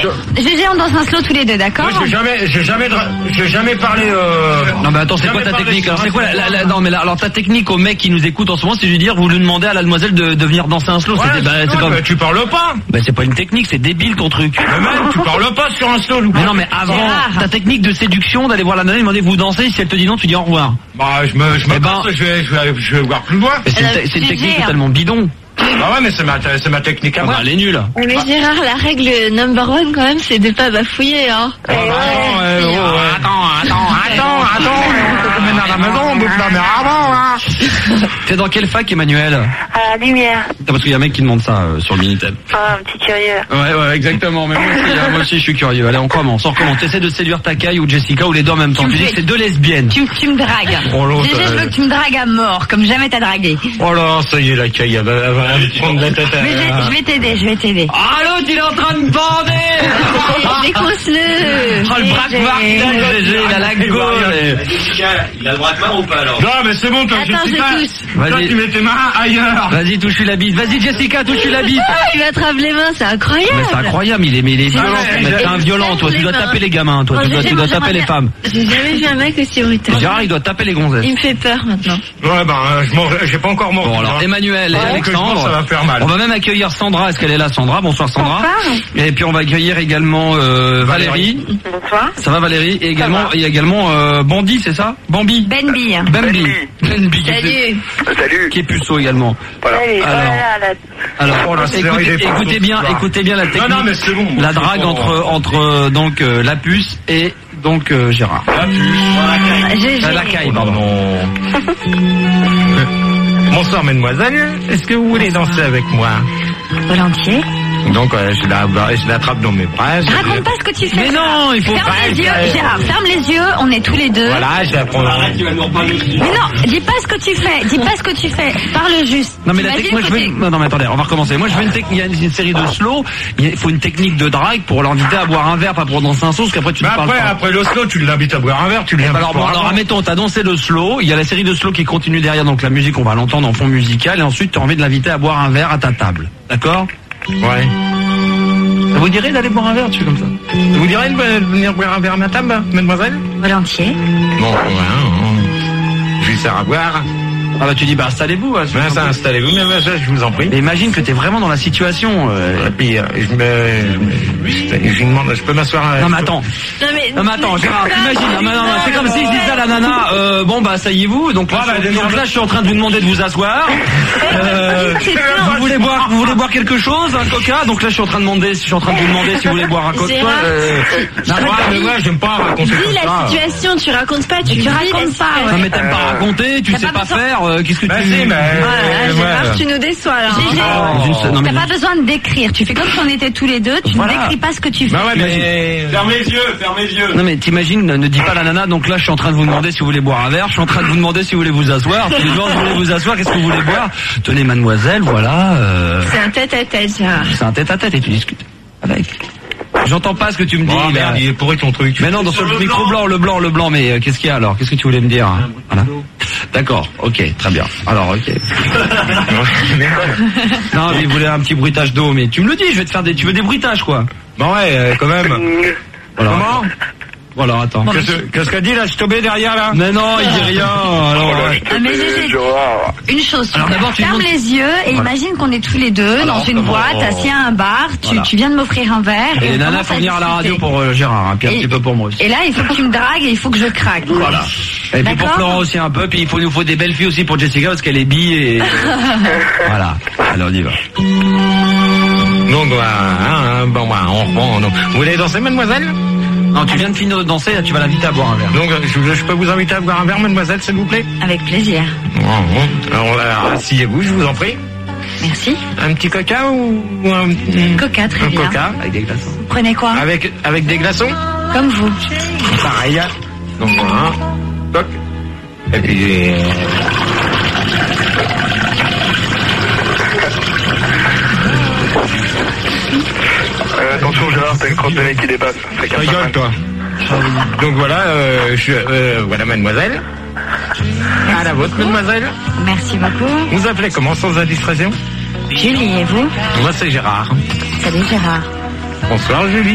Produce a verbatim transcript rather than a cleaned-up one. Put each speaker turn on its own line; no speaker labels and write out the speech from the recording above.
G G, on danse un slow tous les deux, d'accord?
Moi, j'ai jamais, j'ai jamais, j'ai jamais parlé. Euh...
Non, mais attends, c'est quoi ta technique? Alors, c'est quoi la, la, la, non, mais là, alors ta technique au mec qui nous écoute en ce moment, c'est de dire, vous lui demandez à la demoiselle de, de venir danser un slow.
Ouais,
c'est, bah,
non,
c'est pas.
Bah, tu parles pas.
Bah, c'est pas une technique, c'est débile ton truc.
Mais même, tu parles pas sur un slow.
Mais non, mais avant, Gérard. Ta technique de séduction, d'aller voir la nana et demander vous dansez, si elle te dit non, tu dis au revoir.
Bah, je me, je me, eh ben, je vais, je vais, je vais voir plus loin.
C'est une, c'est une technique totalement bidon.
Ah ouais, mais c'est ma, c'est ma technique à moi.
Ah bah, elle est nulle.
Mais Gérard, la règle number one quand même, c'est de pas bafouiller, hein.
Oh, bah, attends, euh, oh, ouais. attends, attends, attends, attends, tu mènes à la maison, on bouffe la mère avant, hein.
T'es dans quelle fac, Emmanuel?
À la Lumière.
Parce qu'il y a un mec qui demande ça euh, sur le Minitel.
Ah, un petit curieux.
Ouais, ouais, exactement. Mais moi aussi, hein, moi aussi, je suis curieux. Allez, on commence. On recommence. T'essaies de séduire Takai ou Jessica ou les deux en même temps. Tu, tu dis que c'est deux lesbiennes.
Tu, tu me dragues.
Oh,
G G, je veux que tu me dragues à mort, comme jamais t'as dragué.
Oh là, ça y est, la caille, elle va, elle va prendre la tête.
Mais je, je vais t'aider, je vais t'aider.
Ah, l'autre, il est en train de bander.
Déconce-le.
Oh, le braquemar, il a, G G, il a la gaule.
Il a le braquemar ou pas, alors?
Non, mais c'est bon, toi,
Attends,
Jessica.
je touche.
Toi, tu mets tes mains ailleurs.
Vas-y, touche-lui la bite. Vas-y, Jessica, touche-lui la bite.
Ah, il m'attrape les mains, c'est incroyable.
Mais c'est incroyable, il est, mais il est violent.
Ouais,
Mais t'es un violent, toi. Tu dois taper les gamins, toi. Tu dois, tu dois taper les femmes.
J'ai jamais vu un mec aussi brutal.
Gérard, il doit taper les gonzesses.
Il me fait peur maintenant.
Ouais, ben, je m'en, j'ai pas encore mort.
Bon, alors, Emmanuel et Alexandre.
Ça va faire mal.
On va même accueillir Sandra. Est-ce qu'elle est là, Sandra? Bonsoir, Sandra.
Bonsoir.
Et puis, on va accueillir également, euh, Valérie.
Bonsoir.
Ça va, Valérie? Et également, il y a également, euh, Bambi, c'est ça? Bambi.
Benby.
Bambi. Benby.
Salut.
Salut.
Qui est puceau également.
Voilà.
Allez,
Alors.
voilà, la...
Alors,
Oh, la série
écoutez,
des
écoutez
photos,
bien,
là.
écoutez bien la technique.
Non, non, mais c'est bon.
La drague
bon.
entre, entre, euh, donc, euh, la puce et, donc, euh, Gérard.
La puce.
G G.
Euh, la caille,
Oh,
pardon.
non. Bonsoir, mesdemoiselles. Est-ce que vous voulez danser avec moi?
Volontiers.
Donc, euh, je la, je l'attrape dans mes bras. je-
Raconte pas ce que tu fais.
Mais non, il faut
Ferme
pas.
les yeux, Gérard, ferme les yeux, on est tous les deux.
Voilà, je la prends.
Arrête, tu vas nous reparler aussi.
Mais non, dis pas ce que tu fais, dis pas ce que tu fais, parle juste.
Non mais la
T'imagines
technique, moi je
que
veux
t'es-
une... non, non mais attendez, on va recommencer. Moi je veux une technique, il y a une, une série de slow, il faut une technique de drague pour l'inviter à boire un verre, pas pour danser un saut, parce qu'après tu
Mais
ne parles
après,
pas.
après le slow, tu l'invites à boire un verre, tu viens.
Alors bon, alors admettons, t'as dansé le slow, il y a la série de slow qui continue derrière, donc la musique on va l'entendre en fond musical, et ensuite tu as envie de l'inviter à boire un verre à ta table. D'accord?
Ouais.
Ça vous dirait d'aller boire un verre, tu fais comme ça?
Vous direz de venir boire un verre à ma table, mademoiselle?
Volontiers.
Bon, ouais, hein, je lui sers à boire.
Ah bah tu dis bah installez-vous. Hein,
Ouais, ça, installez-vous, mais ouais, ça, je vous en prie.
mais imagine que t'es vraiment dans la situation. Euh...
Et puis, euh, je me, je, je lui demande, je peux m'asseoir. euh,
Non mais attends.
Non mais,
Non mais attends, Gérard, imagine, non, mais non, non, c'est comme si je disais à la nana, euh, bon bah asseyez-vous, donc là,
Voilà,
je, donc là je suis en train de vous demander de vous asseoir. Euh, vous voulez boire, vous voulez boire quelque chose, un coca, donc là je suis en train de demander, je suis en train de vous demander si vous voulez boire un coca.
Gérard,
Euh,
Non, ouais, mais moi, j'aime pas raconter
dis
comme
la
ça.
situation, tu racontes pas, tu,
Tu
vis
racontes
la
pas,
situation.
non mais t'aimes pas raconter, tu
T'as
sais
pas
pas
besoin-
faire, euh, qu'est-ce que
Bah
tu...
si, mais...
Voilà,
euh,
Gérard,
ouais.
tu nous déçois là.
G G,
hein.
Juste- non, mais
t'as pas besoin de décrire, tu fais comme si on était tous les deux, tu
Voilà.
ne décris pas ce que tu fais.
Bah ouais, mais...
Ferme les yeux, ferme les yeux.
Non mais t'imagines, ne, ne dis pas à la nana, donc là je suis en train de vous demander si vous voulez boire un verre, je suis en train de vous demander si vous voulez vous asseoir, si vous voulez vous asseoir, qu'est-ce que vous voulez boire? Tenez mademoiselle, voilà, euh,
C'est un tête à tête, Gérard.
c'est un tête à tête et tu discutes avec. J'entends pas ce que tu me dis.
Oh
là.
merde, il est pourri ton truc.
Mais non, dans ce micro blanc, le blanc, le blanc, mais euh, qu'est-ce qu'il y a alors? Qu'est-ce que tu voulais me dire? Voilà. D'accord, ok, très bien. Alors, ok. Non, mais il voulait un petit bruitage d'eau, mais tu me le dis, je vais te faire des... Tu veux des bruitages, quoi?
Bon ouais, euh, quand même.
Voilà.
Comment?
Voilà, attends.
Qu'est-ce qu'est-ce qu'a dit là? Je tombais derrière là?
Mais non, il dit rien. Alors, ouais.
Ah, mais G G,
Gérard.
une chose, tu
Alors, d'abord, tu
fermes
demandes-
les yeux et
Voilà.
imagine qu'on est tous les deux
Alors,
dans une
comment-
boîte, assis à un bar, tu,
Voilà.
tu viens de m'offrir un verre.
Et
on
les nanas
commence
font venir à la radio
discuter.
pour euh, Gérard, hein, puis un
Et-
petit peu pour moi aussi.
Et là, il faut que tu me dragues et il faut que je craque.
Voilà. Et puis pour
D'accord.
Florent aussi un peu, puis il faut, nous faut des belles filles aussi pour Jessica parce qu'elle est bi et... Voilà. Alors on y va.
Donc voilà, hein, bon bah on reprend. Donc, vous voulez danser, mademoiselle?
Non, tu viens de finir de danser, là, tu vas l'inviter à boire un verre.
Donc je, je peux vous inviter à boire un verre, mademoiselle, s'il vous plaît?
Avec plaisir.
Bon, bon. Alors, alors asseyez-vous, je vous en prie.
Merci.
Un petit coca ou ou un, un-
Coca, très
un
bien.
coca
Avec des glaçons.
Vous prenez quoi?
avec avec des glaçons?
Comme vous.
Pareil. Donc voilà. Toc. Et puis. euh,
Euh, attention Gérard, t'as une crotte de nez qui dépasse. Fais gaffe.
Rigole toi. Donc voilà, euh, je, euh, voilà mademoiselle. À la vôtre, mademoiselle.
Merci beaucoup.
Vous appelez comment sans indiscrétion?
Julie, et vous?
Moi c'est Gérard.
Salut Gérard.
Bonsoir Julie.